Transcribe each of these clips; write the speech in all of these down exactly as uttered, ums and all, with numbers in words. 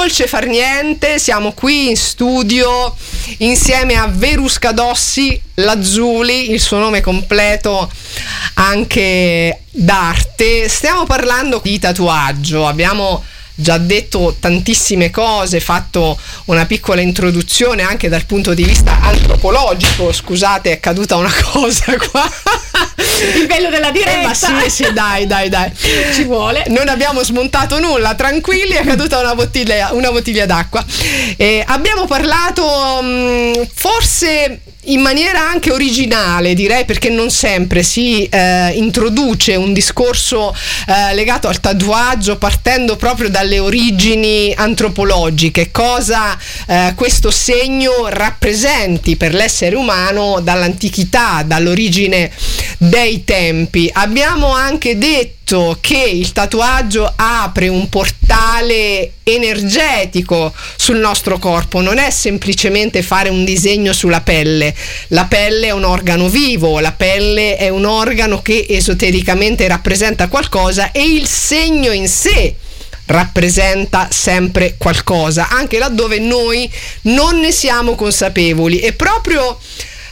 dolce far niente, siamo qui in studio insieme a Verusca Dossi Lazzuli, il suo nome completo anche d'arte. Stiamo parlando di tatuaggio, abbiamo già detto tantissime cose, fatto una piccola introduzione anche dal punto di vista antropologico. Scusate, è caduta una cosa qua. Il bello della diretta. Eh, ma sì, sì, dai, dai, dai. Ci vuole. Non abbiamo smontato nulla, tranquilli, è caduta una bottiglia, una bottiglia d'acqua. Eh, abbiamo parlato mh, forse in maniera anche originale, direi, perché non sempre si eh, introduce un discorso eh, legato al tatuaggio partendo proprio dalle origini antropologiche, cosa eh, questo segno rappresenti per l'essere umano dall'antichità, dall'origine dei tempi. Abbiamo anche detto che il tatuaggio apre un portale energetico sul nostro corpo, non è semplicemente fare un disegno sulla pelle. La pelle è un organo vivo, la pelle è un organo che esotericamente rappresenta qualcosa e il segno in sé rappresenta sempre qualcosa, anche laddove noi non ne siamo consapevoli. E proprio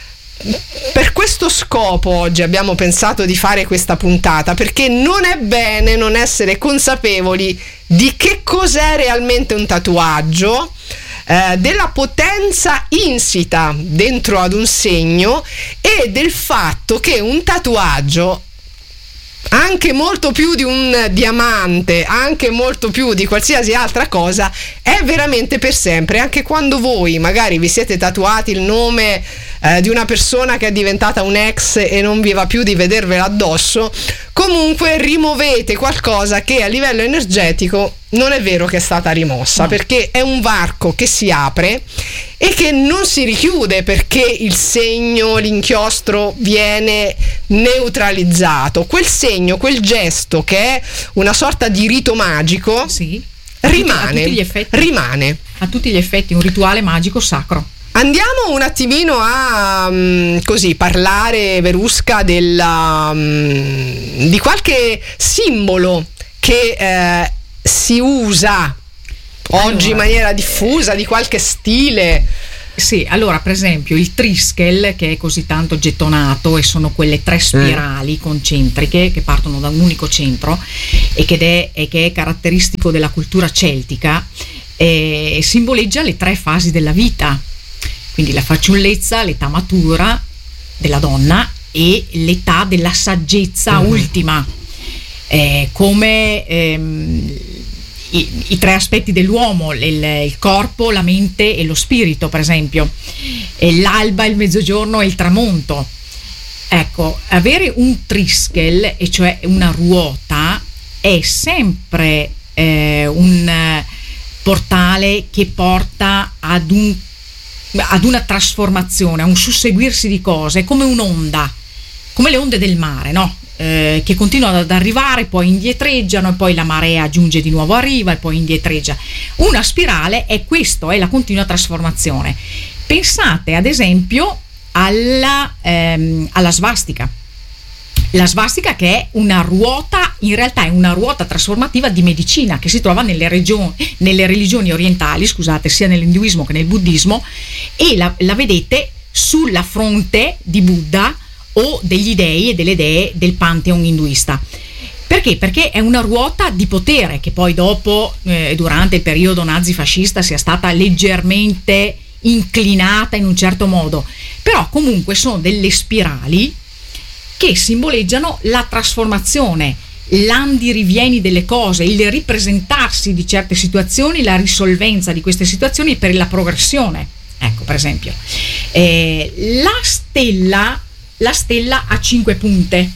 per questo scopo oggi abbiamo pensato di fare questa puntata, perché non è bene non essere consapevoli di che cos'è realmente un tatuaggio, eh, della potenza insita dentro ad un segno e del fatto che un tatuaggio, anche molto più di un diamante, anche molto più di qualsiasi altra cosa, è veramente per sempre. Anche quando voi magari vi siete tatuati il nome eh, di una persona che è diventata un ex e non vi va più di vedervela addosso, comunque rimuovete qualcosa che a livello energetico non è vero che è stata rimossa, no. Perché è un varco che si apre e che non si richiude perché il segno, l'inchiostro viene neutralizzato. Quel segno, quel gesto che è una sorta di rito magico, sì, rimane, a tutti gli effetti, rimane a tutti gli effetti un rituale magico sacro. Andiamo un attimino a um, così parlare, Verusca, della, um, di qualche simbolo che eh, si usa oggi allora, in maniera diffusa, di qualche stile. Sì, allora per esempio il triskel, che è così tanto gettonato, e sono quelle tre spirali mm. concentriche che partono da un unico centro e che è, e che è caratteristico della cultura celtica, e simboleggia le tre fasi della vita, quindi la fanciullezza, l'età matura della donna e l'età della saggezza mm. ultima, eh, come ehm, I, i tre aspetti dell'uomo, il, il corpo, la mente e lo spirito, per esempio, e l'alba, il mezzogiorno e il tramonto. Ecco, avere un triskel, e cioè una ruota, è sempre eh, un portale che porta ad, un, ad una trasformazione, a un susseguirsi di cose, come un'onda, come le onde del mare, no? Eh, che continuano ad arrivare, poi indietreggiano e poi la marea giunge di nuovo a riva e poi indietreggia. Una spirale è questo, è la continua trasformazione. Pensate ad esempio alla, ehm, alla svastica. La svastica, che è una ruota, in realtà è una ruota trasformativa di medicina che si trova nelle, regioni, nelle religioni orientali, scusate, sia nell'induismo che nel buddismo, e la, la vedete sulla fronte di Buddha o degli dei e delle dee del pantheon induista. Perché? Perché è una ruota di potere che poi dopo, eh, durante il periodo nazifascista, sia stata leggermente inclinata in un certo modo, però comunque sono delle spirali che simboleggiano la trasformazione, l'andirivieni delle cose, il ripresentarsi di certe situazioni, la risolvenza di queste situazioni per la progressione. Ecco, per esempio, eh, la stella La stella ha cinque punte,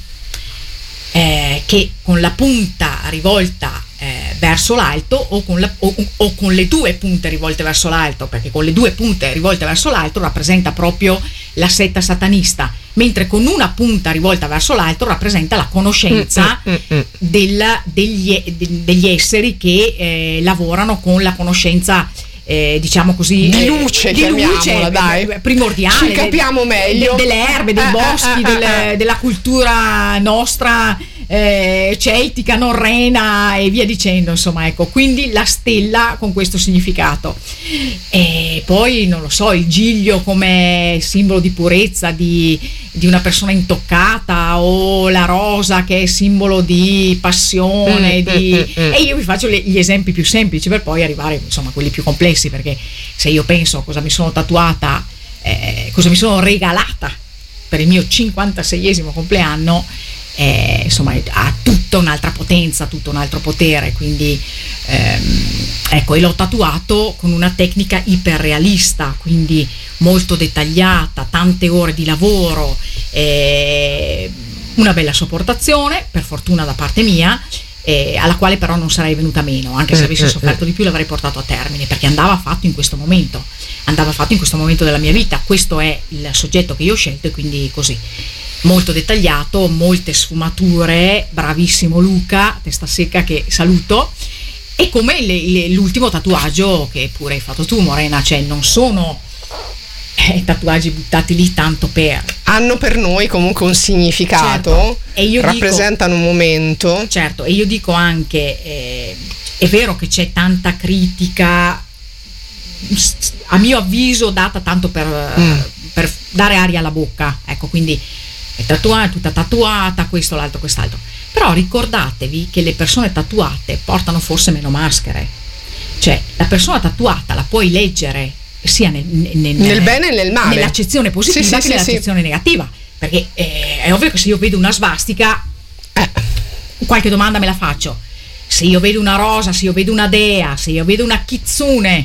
eh, che con la punta rivolta eh, verso l'alto o con, la, o, o con le due punte rivolte verso l'alto, perché con le due punte rivolte verso l'alto rappresenta proprio la setta satanista, mentre con una punta rivolta verso l'alto rappresenta la conoscenza mm, mm, mm, mm. Della, degli, degli esseri che eh, lavorano con la conoscenza, Eh, diciamo così, di luce, eh, di luce dai. primordiale, ci capiamo meglio, de, delle erbe, dei eh, boschi, eh, eh, del, eh. della cultura nostra, eh, celtica, norrena e via dicendo, insomma, ecco, quindi la stella con questo significato. E poi non lo so, il giglio come simbolo di purezza di, di una persona intoccata, o la rosa che è simbolo di passione, mm, di... Mm, mm, mm. E io vi faccio le, gli esempi più semplici per poi arrivare, insomma, a quelli più complessi, perché se io penso a cosa mi sono tatuata, eh, cosa mi sono regalata per il mio cinquantaseiesimo compleanno, eh, insomma, ha tutta un'altra potenza, tutto un altro potere, quindi ehm, ecco, e l'ho tatuato con una tecnica iperrealista, quindi molto dettagliata, tante ore di lavoro, eh, una bella sopportazione, per fortuna da parte mia, eh, alla quale però non sarei venuta meno, anche se avessi sofferto di più l'avrei portato a termine, perché andava fatto in questo momento, andava fatto in questo momento della mia vita. Questo è il soggetto che io ho scelto, e quindi così, molto dettagliato, molte sfumature, bravissimo Luca Testa Secca, che saluto. E come le, le, l'ultimo tatuaggio che pure hai fatto tu, Morena, cioè non sono eh, tatuaggi buttati lì tanto per, hanno per noi comunque un significato, certo. E io rappresentano dico, un momento, certo, e io dico anche eh, è vero che c'è tanta critica, a mio avviso data tanto per, mm. per dare aria alla bocca, ecco, quindi è tatuata, tutta tatuata, questo, l'altro, quest'altro. Però ricordatevi che le persone tatuate portano forse meno maschere, cioè la persona tatuata la puoi leggere sia nel, nel, nel bene e nel male, nell'accezione positiva, sì, sì, che sì, nell'accezione sì. negativa, perché eh, è ovvio che se io vedo una svastica, eh. qualche domanda me la faccio. Se io vedo una rosa, se io vedo una dea, se io vedo una kitsune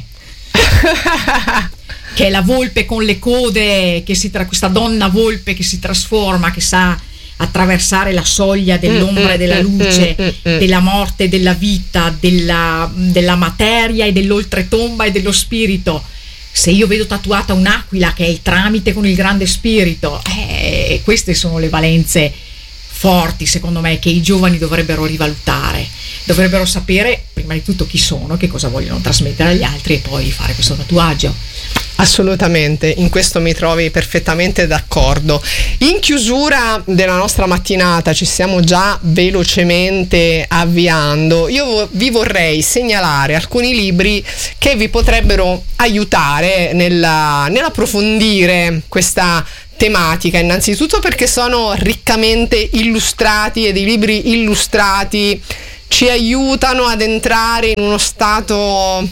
che è la volpe con le code, che si tra questa donna volpe che si trasforma, che sa attraversare la soglia dell'ombra e della luce, della morte, della vita, della, della materia e dell'oltretomba e dello spirito. Se io vedo tatuata un'aquila che è il tramite con il grande spirito, eh, queste sono le valenze forti, secondo me, che i giovani dovrebbero rivalutare, dovrebbero sapere prima di tutto chi sono, che cosa vogliono trasmettere agli altri, e poi fare questo tatuaggio. Assolutamente, in questo mi trovi perfettamente d'accordo. In chiusura della nostra mattinata, ci stiamo già velocemente avviando, io vi vorrei segnalare alcuni libri che vi potrebbero aiutare nella, nell'approfondire questa tematica, innanzitutto perché sono riccamente illustrati, e dei libri illustrati ci aiutano ad entrare in uno stato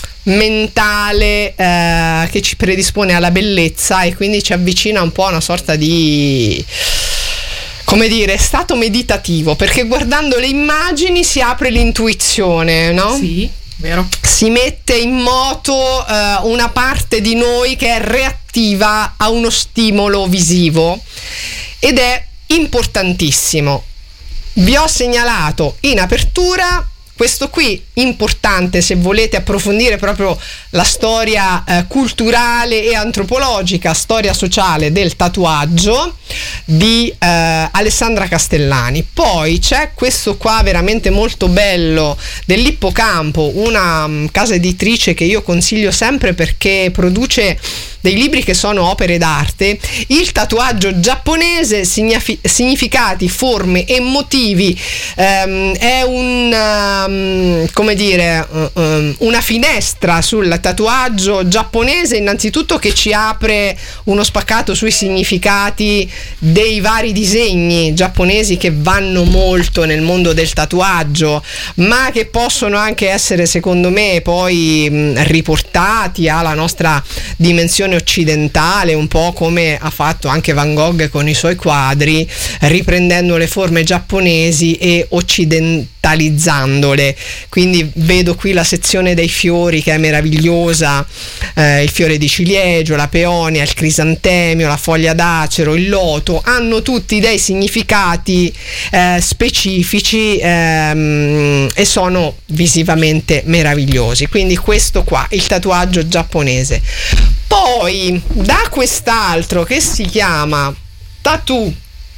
mentale eh, che ci predispone alla bellezza, e quindi ci avvicina un po' a una sorta di, come dire, stato meditativo, perché guardando le immagini si apre l'intuizione, no? Sì, vero. Si mette in moto eh, una parte di noi che è reattiva a uno stimolo visivo, ed è importantissimo. Vi ho segnalato in apertura questo qui, importante se volete approfondire proprio la storia eh, culturale e antropologica, storia sociale del tatuaggio, di eh, Alessandra Castellani. Poi c'è questo qua veramente molto bello dell'Ippocampo, una um, casa editrice che io consiglio sempre perché produce dei libri che sono opere d'arte, Il tatuaggio giapponese, signifi- significati, forme e motivi. Um, è un um, come dire uh, um, una finestra sul tatuaggio giapponese, innanzitutto, che ci apre uno spaccato sui significati dei vari disegni giapponesi che vanno molto nel mondo del tatuaggio, ma che possono anche essere, secondo me, poi mh, riportati alla nostra dimensione occidentale, un po' come ha fatto anche Van Gogh con i suoi quadri, riprendendo le forme giapponesi e occidentalizzandole. Quindi vedo qui la sezione dei fiori che è meravigliosa, eh, il fiore di ciliegio, la peonia, il crisantemio, la foglia d'acero, il loto, hanno tutti dei significati eh, specifici ehm, e sono visivamente meravigliosi. Quindi questo qua, il tatuaggio giapponese. Poi da quest'altro che si chiama Tattoo,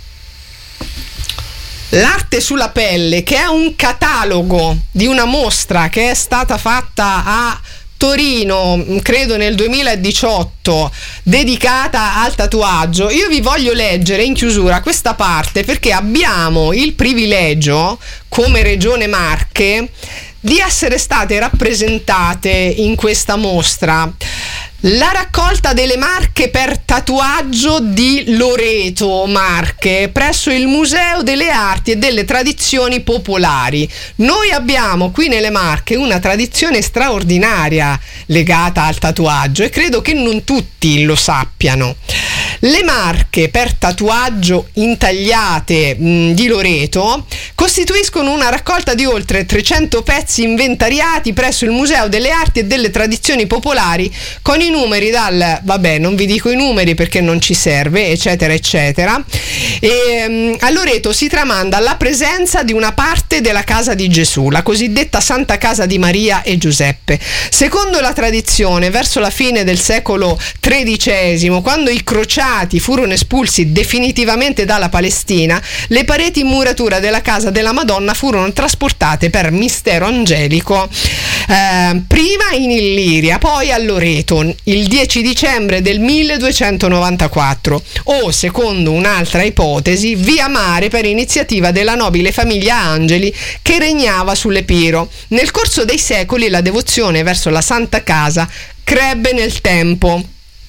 l'arte sulla pelle, che è un catalogo di una mostra che è stata fatta a Torino, credo nel duemiladiciotto, dedicata al tatuaggio. Io vi voglio leggere in chiusura questa parte perché abbiamo il privilegio come Regione Marche di essere state rappresentate in questa mostra. La raccolta delle marche per tatuaggio di Loreto, Marche, presso il Museo delle Arti e delle Tradizioni Popolari. Noi abbiamo qui nelle Marche una tradizione straordinaria legata al tatuaggio e credo che non tutti lo sappiano. Le marche per tatuaggio intagliate mh, di Loreto costituiscono una raccolta di oltre trecento pezzi inventariati presso il Museo delle Arti e delle Tradizioni Popolari, con i numeri dal, vabbè, non vi dico i numeri perché non ci serve, eccetera eccetera. E mh, a Loreto si tramanda la presenza di una parte della casa di Gesù, la cosiddetta Santa Casa di Maria e Giuseppe. Secondo la tradizione, verso la fine del secolo tredicesimo, quando i crociati furono espulsi definitivamente dalla Palestina, le pareti in muratura della casa della Madonna furono trasportate per mistero angelico eh, prima in Illiria, poi a Loreto il dieci dicembre del milleduecentonovantaquattro, o secondo un'altra ipotesi via mare per iniziativa della nobile famiglia Angeli che regnava sull'Epiro. Nel corso dei secoli la devozione verso la Santa Casa crebbe nel tempo.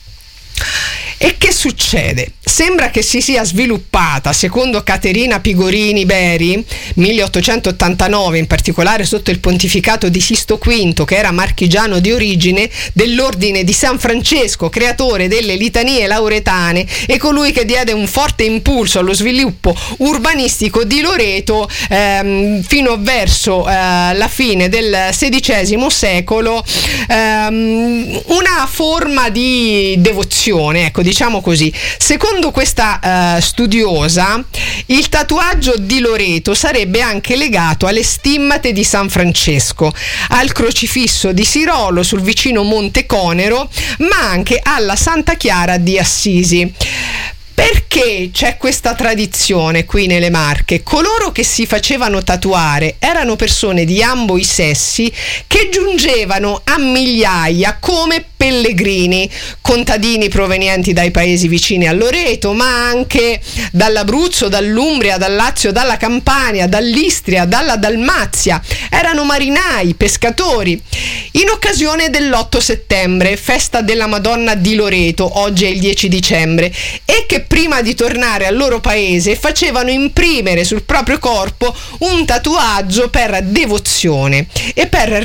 E che succede? Sembra che si sia sviluppata, secondo Caterina Pigorini Beri, milleottocentottantanove, in particolare sotto il pontificato di Sisto V, che era marchigiano di origine, dell'ordine di San Francesco, creatore delle litanie lauretane e colui che diede un forte impulso allo sviluppo urbanistico di Loreto ehm, fino verso eh, la fine del sedicesimo secolo, ehm, una forma di devozione, ecco, diciamo così. Secondo questa uh, studiosa, il tatuaggio di Loreto sarebbe anche legato alle stimmate di San Francesco, al crocifisso di Sirolo sul vicino Monte Conero, ma anche alla Santa Chiara di Assisi. Perché c'è questa tradizione qui nelle Marche? Coloro che si facevano tatuare erano persone di ambo i sessi che giungevano a migliaia come pellegrini, contadini provenienti dai paesi vicini a Loreto, ma anche dall'Abruzzo, dall'Umbria, dal Lazio, dalla Campania, dall'Istria, dalla Dalmazia. Erano marinai, pescatori. In occasione dell'otto settembre, festa della Madonna di Loreto, oggi è il dieci dicembre, e che prima di tornare al loro paese facevano imprimere sul proprio corpo un tatuaggio per devozione e per